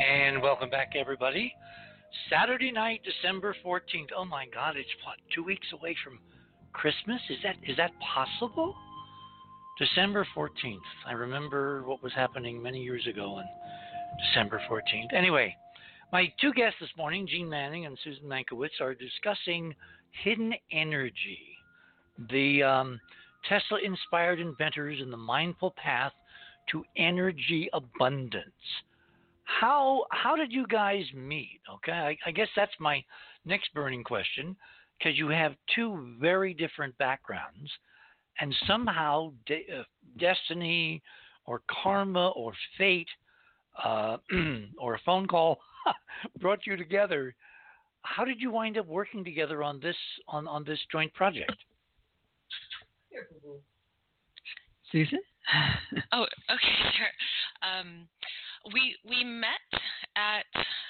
And welcome back, everybody. Saturday night, December 14th. Oh my God, it's what, 2 weeks away from Christmas? Is that possible? December 14th. I remember what was happening many years ago on December 14th. Anyway, my two guests this morning, Gene Manning and Susan Mankiewicz, are discussing hidden energy, the Tesla-inspired inventors in the mindful path to energy abundance. How did you guys meet? Okay, I guess that's my next burning question, because you have two very different backgrounds, and somehow destiny or karma or fate or a phone call brought you together. How did you wind up working together on this joint project? Susan? Oh, okay, sure. We met at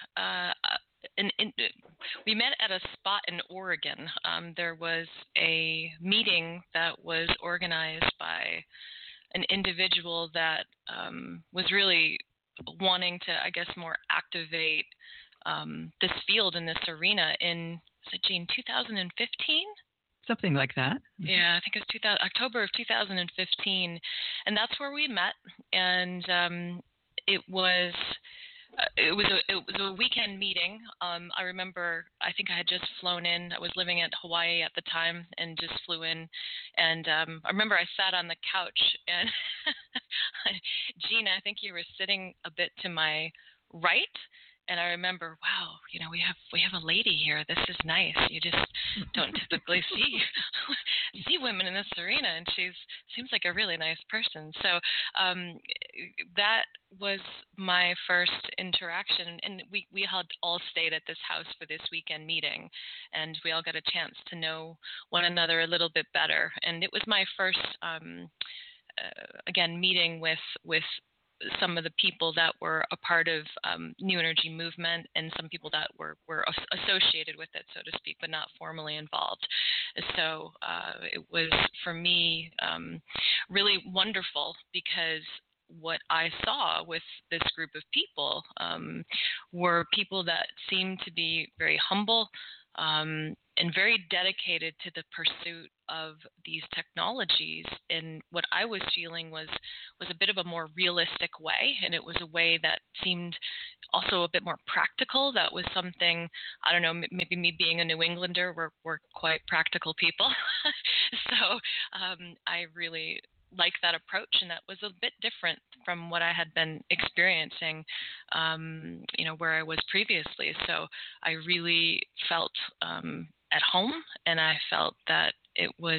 we met at a spot in Oregon. There was a meeting that was organized by an individual that was really wanting to, I guess, more activate this field in this arena in, was it, Gene, 2015? Something like that. Yeah, I think it was October of 2015, and that's where we met. And it was a weekend meeting. I remember, I think I had just flown in. I was living at Hawaii at the time and just flew in. And I remember I sat on the couch, and Gina, I think you were sitting a bit to my right. And I remember, wow, we have a lady here. This is nice. You just don't typically see women in this arena, and she seems like a really nice person. So that was my first interaction, and we had all stayed at this house for this weekend meeting, and we all got a chance to know one another a little bit better. And it was my first, again, meeting with some of the people that were a part of New Energy Movement, and some people that were associated with it, so to speak, but not formally involved. So it was, for me, really wonderful, because what I saw with this group of people were people that seemed to be very humble and very dedicated to the pursuit of these technologies in what I was feeling was a bit of a more realistic way, and it was a way that seemed also a bit more practical. That was something, I don't know, maybe me being a New Englander, we're quite practical people. So I really like that approach, and that was a bit different from what I had been experiencing, where I was previously. So I really felt at home, and I felt that it was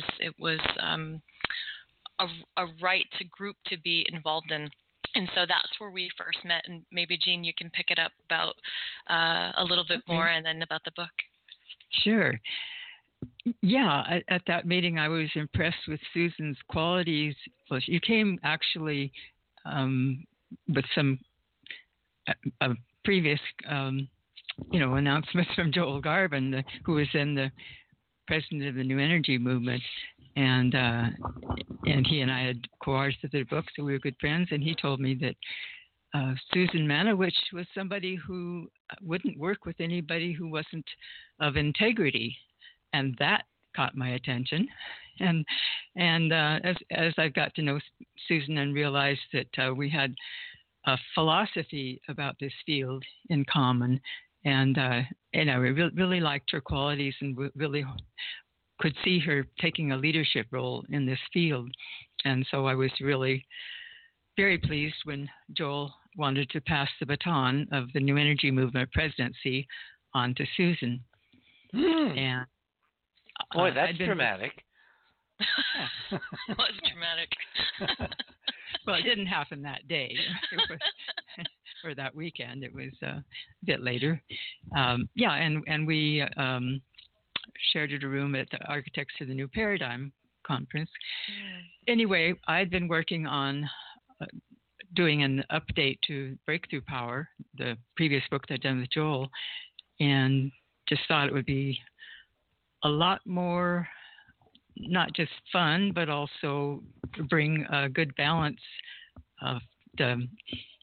a right to group to be involved in. And so that's where we first met. And maybe, Gene, you can pick it up about a little bit more, and then about the book. Sure. Yeah, at that meeting, I was impressed with Susan's qualities. Well, you came actually with some previous, announcements from Joel Garvin, who was then the president of the New Energy Movement, and he and I had co-authored the book, so we were good friends. And he told me that Susan Mankiewicz was somebody who wouldn't work with anybody who wasn't of integrity. And that caught my attention, and as I got to know Susan and realized that we had a philosophy about this field in common, and I really liked her qualities, and really could see her taking a leadership role in this field. And so I was really very pleased when Joel wanted to pass the baton of the New Energy Movement presidency on to Susan. And boy, that's dramatic. It was dramatic. Well, it didn't happen that day. It was, or that weekend. It was a bit later. And we shared a room at the Architects of the New Paradigm conference. Anyway, I'd been working on doing an update to Breakthrough Power, the previous book that I'd done with Joel, and just thought it would be a lot more, not just fun, but also bring a good balance of the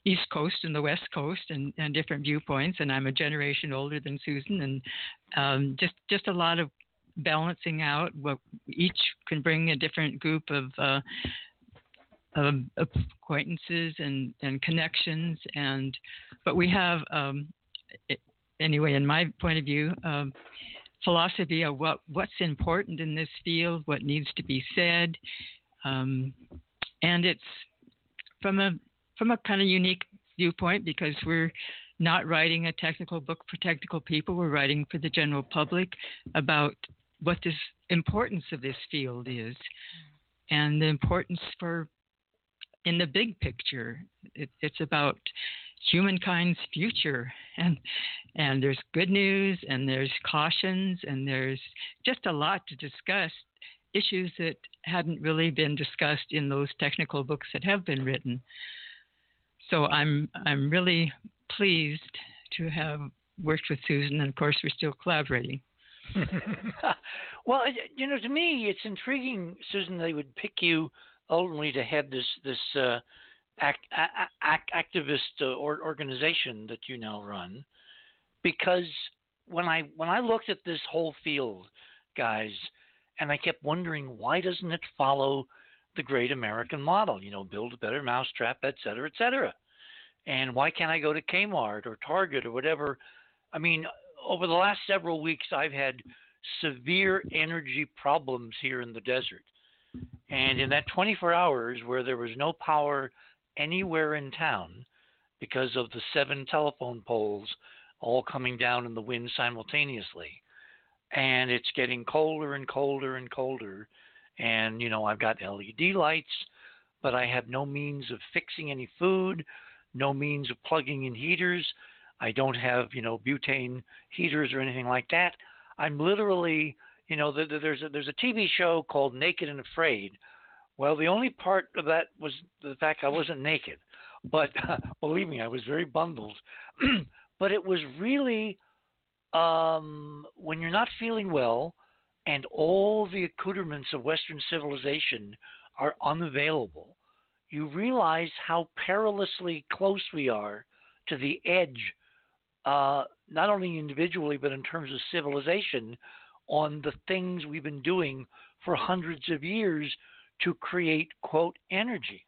East Coast and the West Coast and different viewpoints, and I'm a generation older than Susan, and just a lot of balancing out what each can bring a different group of acquaintances and connections, but we have anyway, in my point of view, philosophy of what's important in this field, what needs to be said, and it's from a kind of unique viewpoint because we're not writing a technical book for technical people. We're writing for the general public about what this importance of this field is and the importance in the big picture. It's about humankind's future, and there's good news and there's cautions and there's just a lot to discuss, issues that hadn't really been discussed in those technical books that have been written. So I'm really pleased to have worked with Susan, and of course we're still collaborating. Well, to me it's intriguing, Susan, they would pick you ultimately to head this activist organization that you now run, because when I looked at this whole field, guys, and I kept wondering, why doesn't it follow the great American model? Build a better mousetrap, et cetera, et cetera. And why can't I go to Kmart or Target or whatever? I mean, over the last several weeks, I've had severe energy problems here in the desert. And in that 24 hours where there was no power anywhere in town because of the 7 telephone poles all coming down in the wind simultaneously, and it's getting colder and colder and colder, and I've got LED lights, but I have no means of fixing any food, no means of plugging in heaters. I don't have butane heaters or anything like that. I'm literally there's a TV show called Naked and Afraid. Well, the only part of that was the fact I wasn't naked, but believe me, I was very bundled. But it was really when you're not feeling well and all the accoutrements of Western civilization are unavailable, you realize how perilously close we are to the edge, not only individually, but in terms of civilization, on the things we've been doing for hundreds of years to create, quote, energy.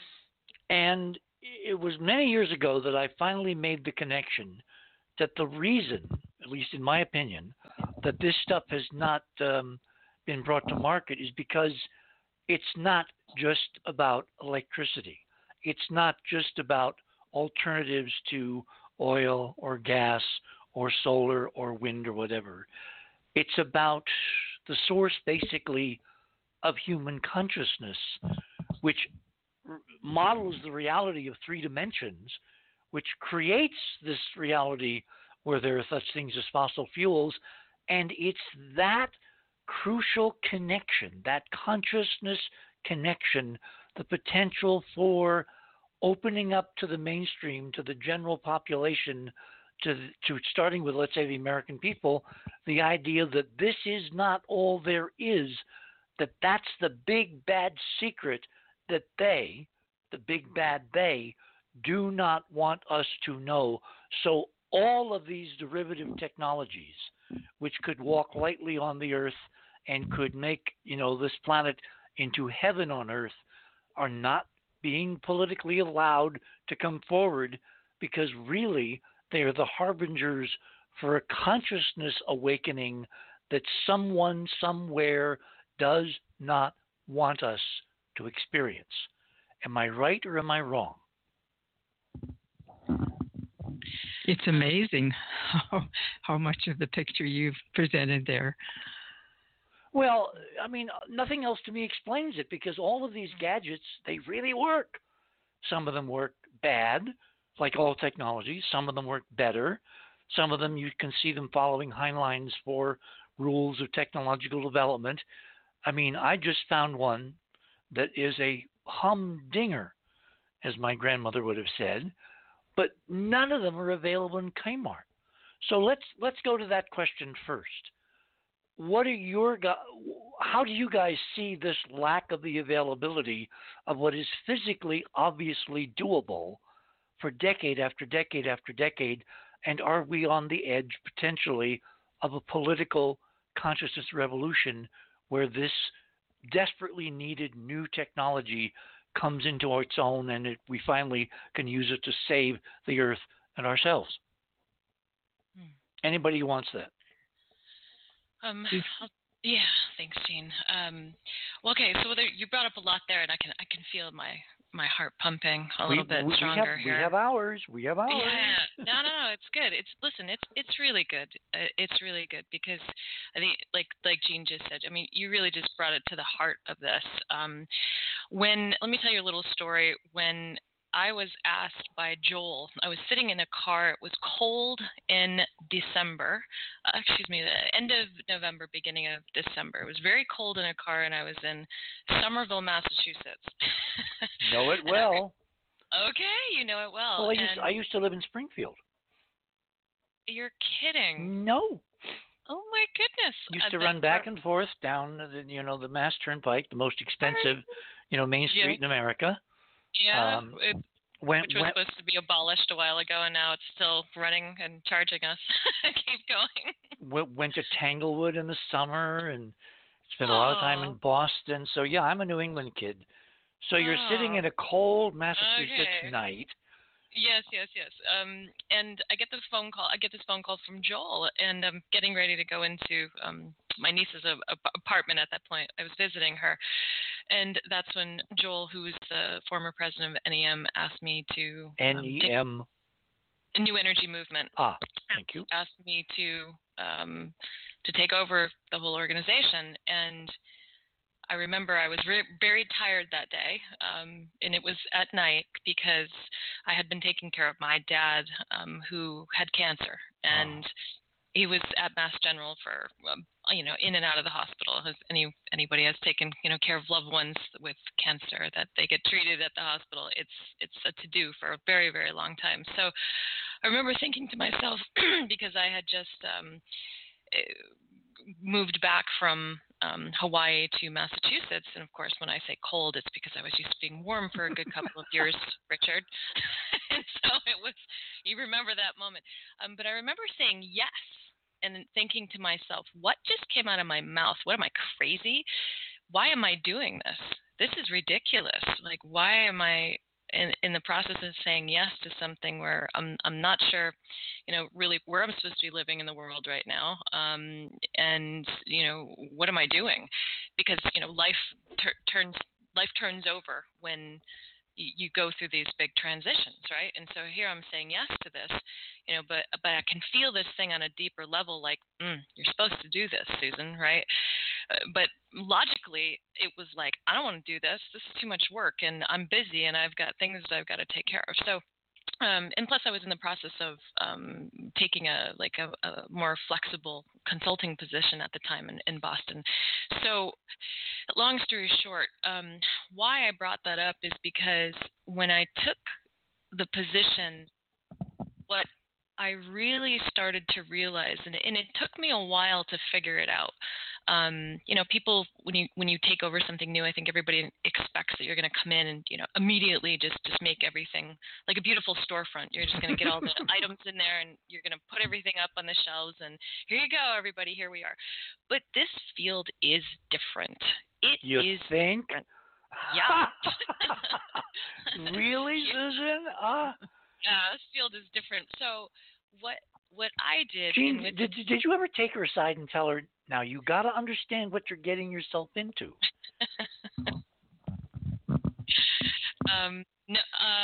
And it was many years ago that I finally made the connection that the reason, at least in my opinion, that this stuff has not been brought to market is because it's not just about electricity. It's not just about alternatives to oil or gas or solar or wind or whatever. It's about the source, basically, of human consciousness, which models the reality of 3 dimensions, which creates this reality where there are such things as fossil fuels. And it's that crucial connection, that consciousness connection, the potential for opening up to the mainstream, to the general population, to starting with, let's say, the American people, the idea that this is not all there is, that's the big bad secret that they, the big bad they, do not want us to know. So all of these derivative technologies, which could walk lightly on the earth and could make, this planet into heaven on earth, are not being politically allowed to come forward because really they are the harbingers for a consciousness awakening that someone somewhere does not want us to experience. Am I right or am I wrong? It's amazing how much of the picture you've presented there. Well, I mean, nothing else to me explains it, because all of these gadgets, they really work. Some of them work bad, like all technology. Some of them work better. Some of them, you can see them following Heinlein's 4 rules of technological development. I mean, I just found one that is a humdinger, as my grandmother would have said, but none of them are available in Kmart. So let's go to that question first. What are how do you guys see this lack of the availability of what is physically obviously doable, for decade after decade after decade? And are we on the edge potentially of a political consciousness revolution where this desperately needed new technology comes into its own and we finally can use it to save the earth and ourselves? Anybody who wants that? Yeah, thanks, Gene. Well, okay, so you brought up a lot there, and I can feel my heart pumping a little bit stronger here. We have hours. Yeah, no, it's good. It's really good. It's really good because I think, like Gene just said, I mean, you really just brought it to the heart of this. Let me tell you a little story. When I was asked by Joel, I was sitting in a car. It was cold in December. The end of November, beginning of December. It was very cold in a car, and I was in Somerville, Massachusetts. Know it well. Okay, you know it well. Well, I used to live in Springfield. You're kidding. No. Oh my goodness. Used to run back and forth down the Mass Turnpike, the most expensive, main street in America. Yeah. Which was supposed to be abolished a while ago, and now it's still running and charging us. Keep going. Went to Tanglewood in the summer, and spent a lot of time in Boston. So yeah, I'm a New England kid. So you're sitting in a cold Massachusetts night. Yes. And I get this phone call from Joel, and I'm getting ready to go into my niece's apartment at that point. I was visiting her, and that's when Joel, who is the former president of NEM, asked me to NEM, New Energy Movement. Thank you. Asked me to take over the whole organization, and I remember I was very tired that day, and it was at night because I had been taking care of my dad, who had cancer, and he was at Mass General for, in and out of the hospital. As anybody has taken, care of loved ones with cancer that they get treated at the hospital, it's a to-do for a very, very long time. So I remember thinking to myself, because I had just moved back from Hawaii to Massachusetts, and of course, when I say cold, it's because I was used to being warm for a good couple of years, Richard. And so you remember that moment. But I remember saying yes and thinking to myself, what just came out of my mouth? What am I, crazy? Why am I doing this? This is ridiculous. Like, why am I in the process of saying yes to something where I'm not sure, really where I'm supposed to be living in the world right now, and what am I doing? Because life turns over when you go through these big transitions, right? And so here I'm saying yes to this, but I can feel this thing on a deeper level, like, you're supposed to do this, Susan, right? But logically, it was like, I don't want to do this. This is too much work, and I'm busy, and I've got things that I've got to take care of. So, and plus, I was in the process of taking a more flexible consulting position at the time in Boston. So, long story short, why I brought that up is because when I took the position, what I really started to realize, and it took me a while to figure it out. People, when you take over something new, I think everybody expects that you're going to come in and immediately just make everything like a beautiful storefront. You're just going to get all the items in there, and you're going to put everything up on the shelves, and here you go, everybody, here we are. But this field is different. You think? Different. Yeah. Really, Susan? This field is different. So what I did. Gene, did you ever take her aside and tell her, now you got to understand what you're getting yourself into? No,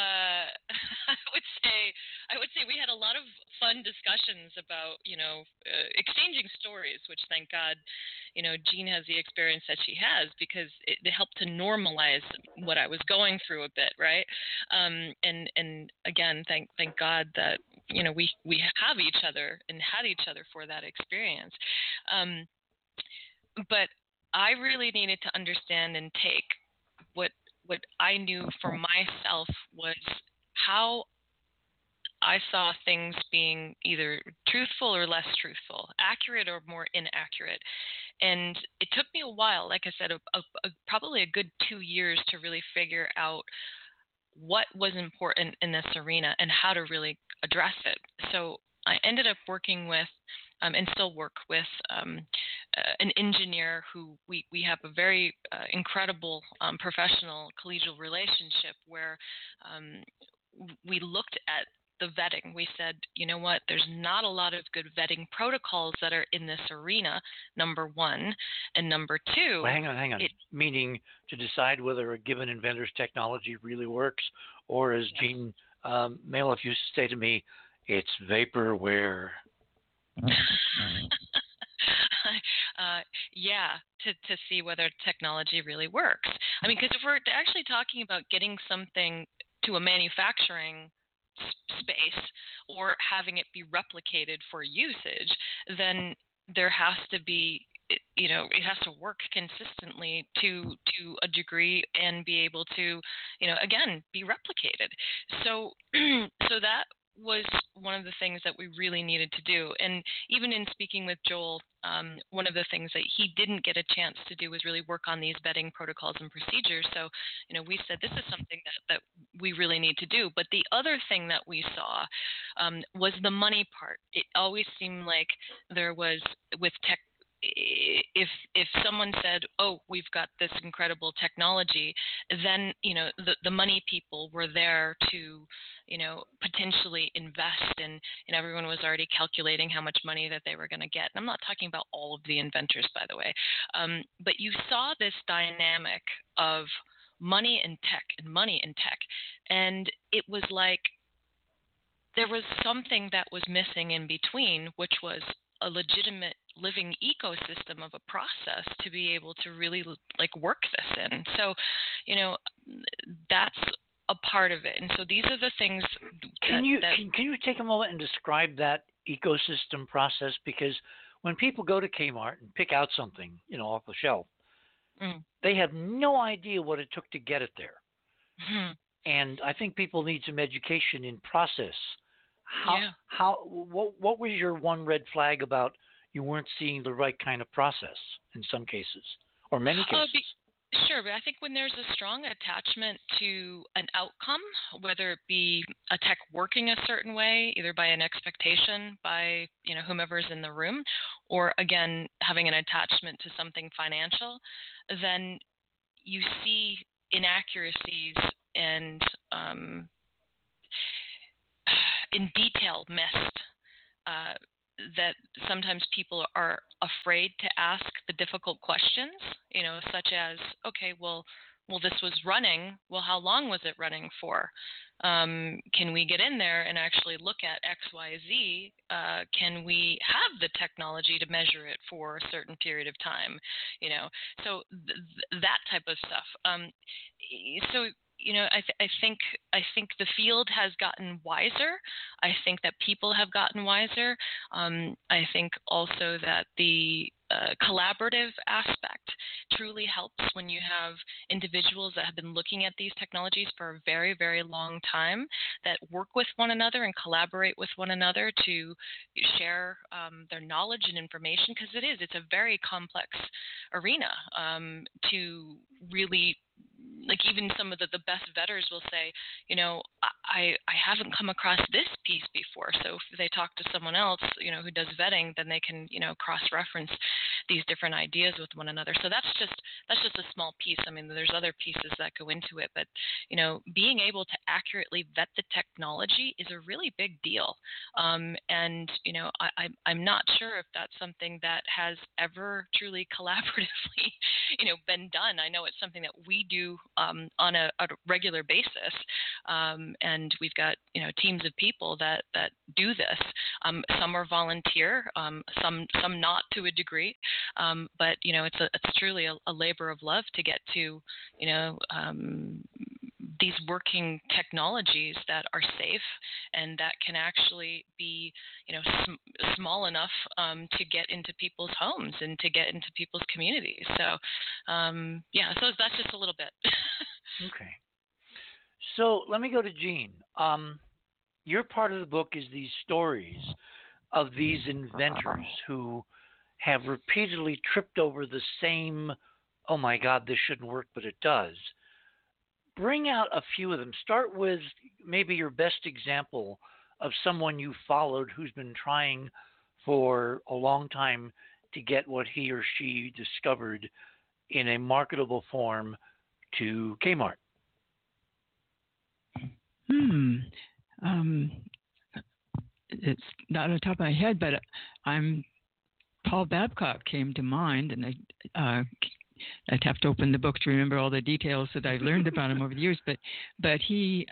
I would say we had a lot of fun discussions about, exchanging stories, which thank God, Jean has the experience that she has, because it helped to normalize what I was going through a bit, right? And again, thank God that, we have each other and had each other for that experience. But I really needed to understand and take what I knew for myself was how I saw things being either truthful or less truthful, accurate or more inaccurate. And it took me a while, like I said, probably a good 2 years to really figure out what was important in this arena and how to really address it. So I ended up working with and still work with an engineer who we have a very incredible professional collegial relationship where we looked at the vetting. We said, you know what, there's not a lot of good vetting protocols that are in this arena, number one. And number two... Well, hang on. Meaning to decide whether a given inventor's technology really works, or as Gene Mailoff used to say to me, it's vaporware. To see whether technology really works. I mean, because if we're actually talking about getting something to a manufacturing space or having it be replicated for usage, then there has to be, it has to work consistently to a degree and be able to, again, be replicated. So that was one of the things that we really needed to do. And even in speaking with Joel, one of the things that he didn't get a chance to do was really work on these vetting protocols and procedures. So, we said this is something that we really need to do. But the other thing that we saw was the money part. It always seemed like there was, with tech, if someone said, oh, we've got this incredible technology, then the money people were there to potentially invest, and everyone was already calculating how much money that they were going to get. And I'm not talking about all of the inventors, by the way, but you saw this dynamic of money and tech, and it was like there was something that was missing in between, which was a legitimate living ecosystem of a process to be able to really work this in. So, that's a part of it. And so these are the things Can you take a moment and describe that ecosystem process? Because when people go to Kmart and pick out something, off the shelf, they have no idea what it took to get it there. Mm-hmm. And I think people need some education in process. What was your one red flag about you weren't seeing the right kind of process in some cases, or many cases? Sure, but I think when there's a strong attachment to an outcome, whether it be a tech working a certain way, either by an expectation by whomever's in the room, or again having an attachment to something financial, then you see inaccuracies and in detail missed, that sometimes people are afraid to ask the difficult questions, such as, okay, well, this was running. Well, how long was it running for? Can we get in there and actually look at X, Y, Z? Can we have the technology to measure it for a certain period of time? So that type of stuff. I think the field has gotten wiser. I think that people have gotten wiser. I think also that the collaborative aspect truly helps when you have individuals that have been looking at these technologies for a very, very long time, that work with one another and collaborate with one another to share their knowledge and information, because it's a very complex arena to really, even some of the best vetters will say, I haven't come across this piece before. So if they talk to someone else, who does vetting, then they can, cross-reference these different ideas with one another. So that's just a small piece. I mean, there's other pieces that go into it, but, being able to accurately vet the technology is a really big deal. And, I'm not sure if that's something that has ever truly collaboratively, been done. I know it's something that we do on a regular basis, and we've got teams of people that do this. Some are volunteer, some not to a degree, but it's truly a labor of love to get to these working technologies that are safe and that can actually be small enough to get into people's homes and to get into people's communities. So so that's just a little bit. Okay. So let me go to Gene. Your part of the book is these stories of these inventors who have repeatedly tripped over the same, oh my God, this shouldn't work, but it does. bring out a few of them. Start with maybe your best example of someone you followed who's been trying for a long time to get what he or she discovered in a marketable form to Kmart. It's not on the top of my head, but Paul Babcock came to mind, and I'd have to open the book to remember all the details that I've learned about him over the years. But he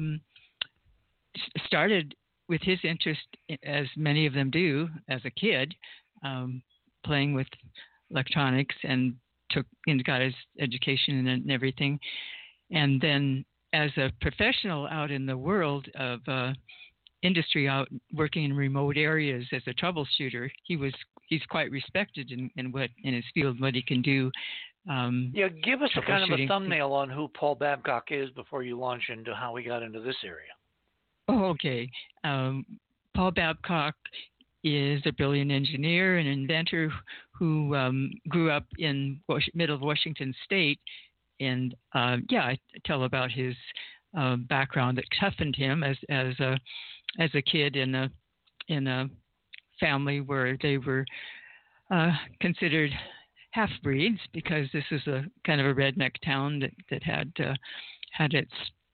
started with his interest, as many of them do, as a kid, playing with electronics, and got his education and everything. And then, as a professional out in the world of industry, out working in remote areas as a troubleshooter, he's quite respected in his field, what he can do. Give us a kind of a thumbnail on who Paul Babcock is before you launch into how we got into this area. Oh, okay. Paul Babcock is a brilliant engineer and inventor who grew up in middle of Washington State, and I tell about his background that toughened him as a kid in a family where they were considered half-breeds, because this is a kind of a redneck town that had its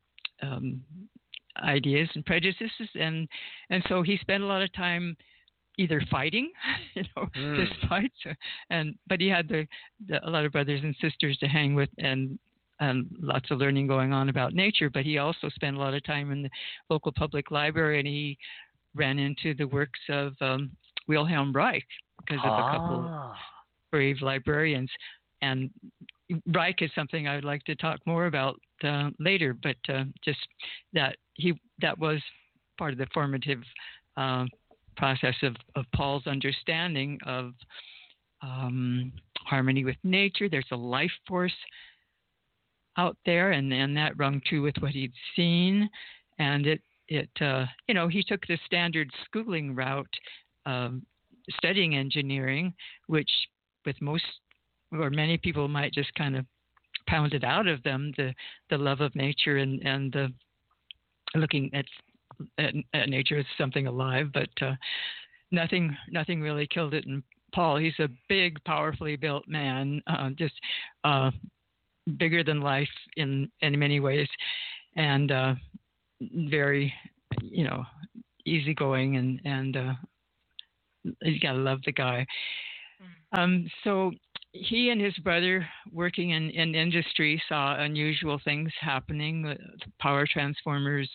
ideas and prejudices, and so he spent a lot of time either fighting, just fights, but he had a lot of brothers and sisters to hang with, and lots of learning going on about nature. But he also spent a lot of time in the local public library, and he ran into the works of Wilhelm Reich because of a couple of brave librarians. And Reich is something I would like to talk more about later, but just that was part of the formative process of Paul's understanding of harmony with nature. There's a life force out there, and that rung true with what he'd seen. And he took the standard schooling route, studying engineering, which with most or many people might just kind of pound it out of them, the love of nature and the looking at nature as something alive, but nothing really killed it in Paul. He's a big, powerfully built man, just bigger than life in many ways, and very, easygoing, and you gotta love the guy. So he and his brother, working in industry, saw unusual things happening, power transformers,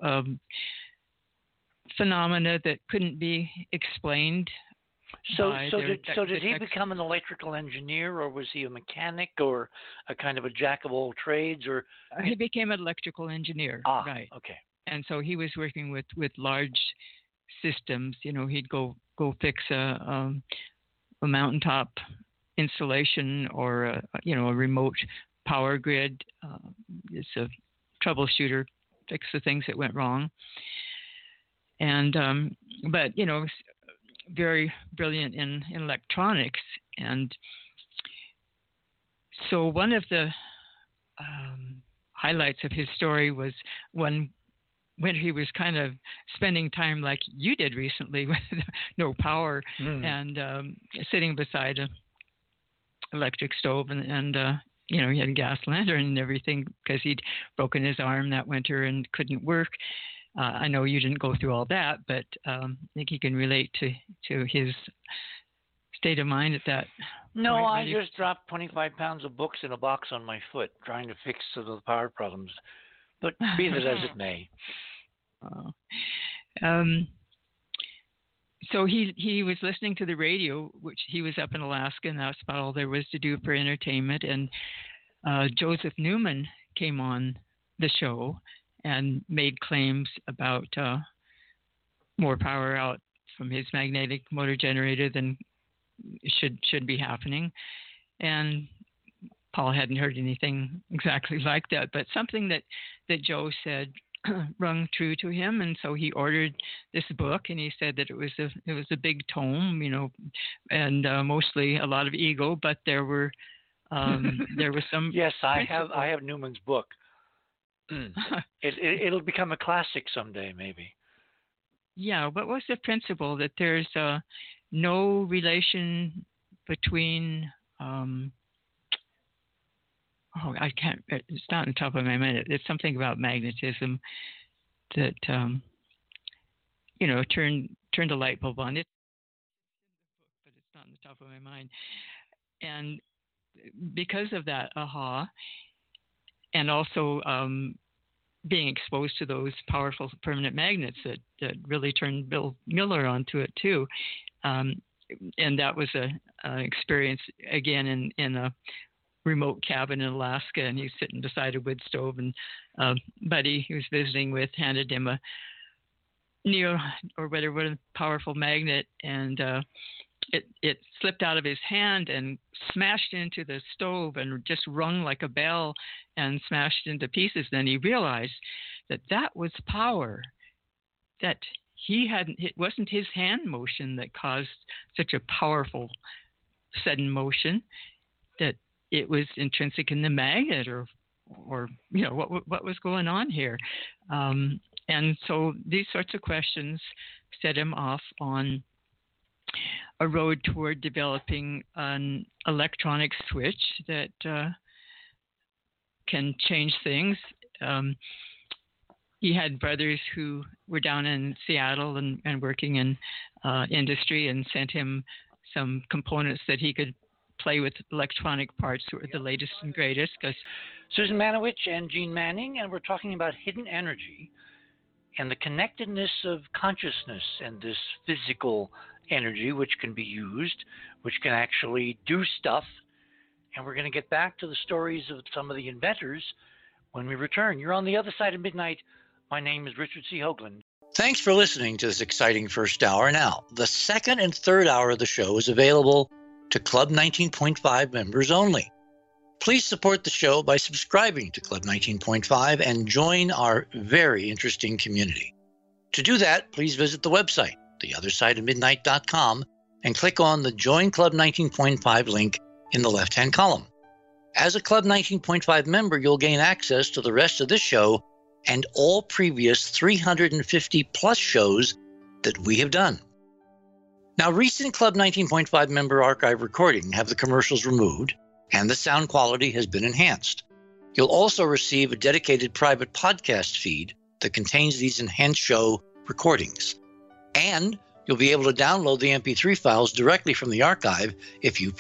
phenomena that couldn't be explained. So did he become an electrical engineer, or was he a mechanic, or a kind of a jack of all trades, or? He became an electrical engineer. Right. Okay. And so he was working with large systems. He'd go fix a mountaintop installation, or a remote power grid. It's a troubleshooter, fix the things that went wrong. And but very brilliant in electronics. And so one of the highlights of his story was when he was kind of spending time like you did recently with no power, and sitting beside a electric stove, and he had a gas lantern and everything because he'd broken his arm that winter and couldn't work. I know you didn't go through all that, but I think you can relate to his state of mind at that. No, I just dropped 25 pounds of books in a box on my foot trying to fix some of the power problems. But be that as it may. So he was listening to the radio, which he was up in Alaska, and that's about all there was to do for entertainment. And Joseph Newman came on the show and made claims about more power out from his magnetic motor generator than should be happening. And Paul hadn't heard anything exactly like that, but something that Joe said rung true to him, and so he ordered this book, and he said that it was a big tome, and mostly a lot of ego, but there were some. Yes, I have Newman's book. It'll become a classic someday, maybe. Yeah, what was the principle that there's no relation between? I can't. It's not on top of my mind. It's something about magnetism that turned a light bulb on it, but it's not on the top of my mind. And because of that aha, and also being exposed to those powerful permanent magnets that really turned Bill Miller onto it too, and that was a experience again in a remote cabin in Alaska, and he's sitting beside a wood stove, and buddy he was visiting with handed him a neo or whatever a powerful magnet, and it slipped out of his hand and smashed into the stove and just rung like a bell and smashed into pieces. Then he realized that was power, that it wasn't his hand motion that caused such a powerful sudden motion, that it was intrinsic in the magnet, or what was going on here. And so these sorts of questions set him off on a road toward developing an electronic switch that can change things. He had brothers who were down in Seattle and working in industry, and sent him some components that he could play with electronic parts that were the latest and greatest. Susan Manowich and Jean Manning, and we're talking about hidden energy and the connectedness of consciousness and this physical energy, which can be used, which can actually do stuff. And we're going to get back to the stories of some of the inventors when we return. You're on the other side of midnight. My name is Richard C. Hoagland. Thanks for listening to this exciting first hour. Now, the second and third hour of the show is available to Club 19.5 members only. Please support the show by subscribing to Club 19.5 and join our very interesting community. To do that, please visit the website, theothersideofmidnight.com, and click on the Join Club 19.5 link in the left-hand column. As a Club 19.5 member, you'll gain access to the rest of this show and all previous 350-plus shows that we have done. Now, recent Club 19.5 member archive recordings have the commercials removed, and the sound quality has been enhanced. You'll also receive a dedicated private podcast feed that contains these enhanced show recordings. And you'll be able to download the MP3 files directly from the archive if you